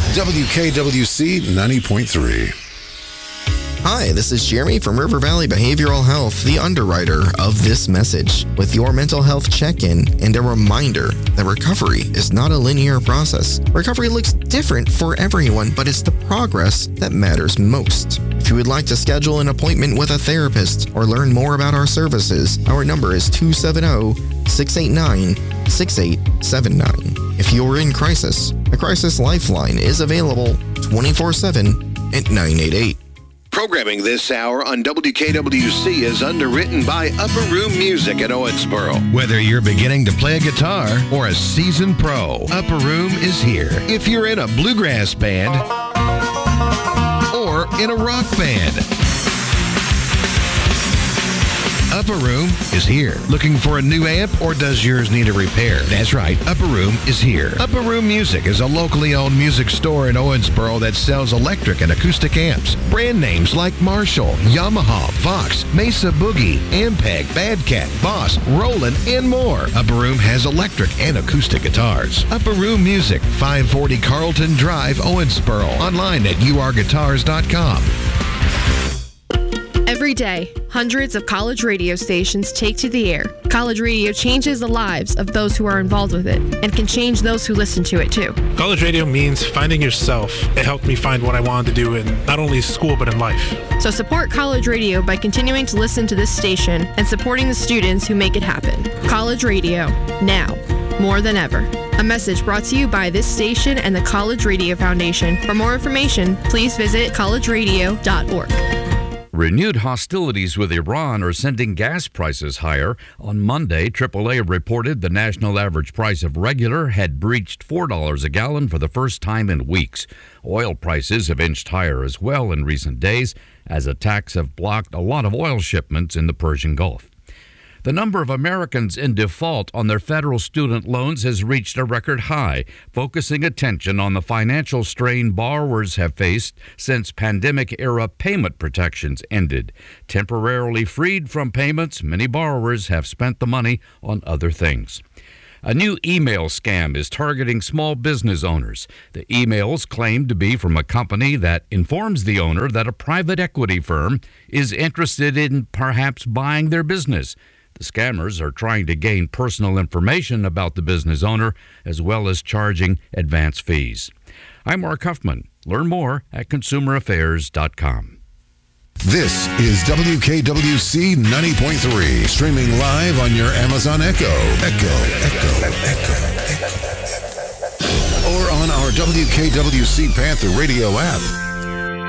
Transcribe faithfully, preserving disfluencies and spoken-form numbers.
W K W C ninety point three. Hi, this is Jeremy from River Valley Behavioral Health, the underwriter of this message, with your mental health check-in and a reminder that recovery is not a linear process. Recovery looks different for everyone, but it's the progress that matters most. If you would like to schedule an appointment with a therapist or learn more about our services, our number is two seven zero, six eight nine, six eight seven nine. If you're in crisis, a Crisis Lifeline is available twenty-four seven at nine eight eight. Programming this hour on W K W C is underwritten by Upper Room Music at Owensboro. Whether you're beginning to play a guitar or a seasoned pro, Upper Room is here. If you're in a bluegrass band or in a rock band, Upper Room is here. Looking for a new amp, or does yours need a repair? That's right, Upper Room is here. Upper Room Music is a locally owned music store in Owensboro that sells electric and acoustic amps. Brand names like Marshall, Yamaha, Vox, Mesa Boogie, Ampeg, Badcat, Boss, Roland, and more. Upper Room has electric and acoustic guitars. Upper Room Music, five forty Carlton Drive, Owensboro. Online at U R guitars dot com. Every day, hundreds of college radio stations take to the air. College radio changes the lives of those who are involved with it and can change those who listen to it too. College radio means finding yourself. It helped me find what I wanted to do in not only school but in life. So support college radio by continuing to listen to this station and supporting the students who make it happen. College radio, now, more than ever. A message brought to you by this station and the College Radio Foundation. For more information, please visit college radio dot org. Renewed hostilities with Iran are sending gas prices higher. On Monday, triple A reported the national average price of regular had breached four dollars a gallon for the first time in weeks. Oil prices have inched higher as well in recent days as attacks have blocked a lot of oil shipments in the Persian Gulf. The number of Americans in default on their federal student loans has reached a record high, focusing attention on the financial strain borrowers have faced since pandemic-era payment protections ended. Temporarily freed from payments, many borrowers have spent the money on other things. A new email scam is targeting small business owners. The emails claim to be from a company that informs the owner that a private equity firm is interested in perhaps buying their business. The scammers are trying to gain personal information about the business owner as well as charging advance fees. I'm Mark Huffman. Learn more at consumer affairs dot com. This is W K W C ninety point three, streaming live on your Amazon Echo, Echo, Echo, Echo, Echo, or on our W K W C Panther Radio app.